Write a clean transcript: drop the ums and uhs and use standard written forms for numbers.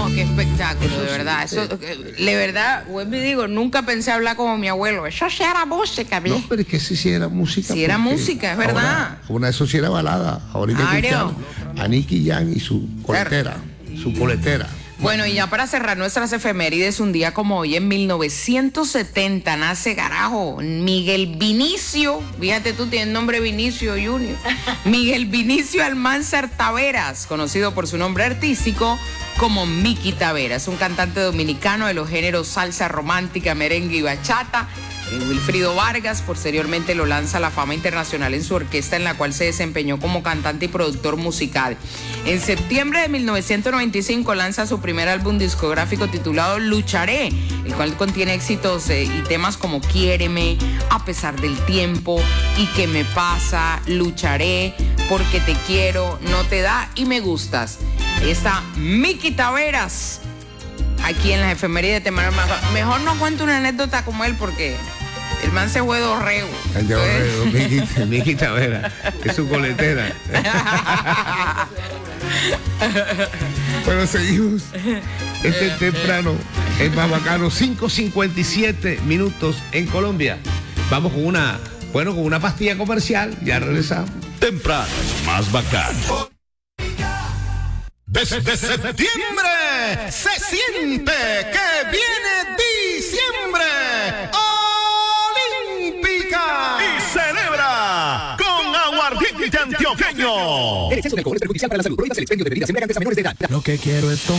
qué espectáculo, de verdad. Eso, de verdad, me digo, nunca pensé hablar como mi abuelo. Eso sí era música, bien. No, pero es que sí era música. Sí era música, es verdad. Una eso sí era balada. Ahorita escuchamos a Nicky Jam y su coletera. Su coletera. Bueno, y ya para cerrar nuestras efemérides, un día como hoy, en 1970, nace, carajo, Miguel Vinicio, fíjate tú, tienes nombre Vinicio Junior, Miguel Vinicio Almanzar Taveras, conocido por su nombre artístico como Miki Taveras, un cantante dominicano de los géneros salsa romántica, merengue y bachata. Wilfrido Vargas posteriormente lo lanza a la fama internacional en su orquesta, en la cual se desempeñó como cantante y productor musical. En septiembre de 1995 lanza su primer álbum discográfico titulado Lucharé, el cual contiene éxitos y temas como Quiéreme, A pesar del tiempo, ¿Y qué me pasa?, Lucharé, Porque te quiero, No te da y Me gustas. Ahí está Miki Taveras, aquí en las efemérides de Manuel Maga. Mejor no cuento una anécdota como él porque el man se fue de orrego. El de orrego, Miki Taveras, es su coletera. Bueno, seguimos. Temprano, es más bacano, 5:57 minutos en Colombia. Vamos con una pastilla comercial, ya regresamos. Temprano es más bacano. Desde septiembre se siente que viene diciembre. Olímpica y celebra con aguardiente antioqueño. El exceso de alcohol es perjudicial para la salud. Prohíbas el expendio de bebidas embriagantes a menores de edad. Lo que quiero es tomar.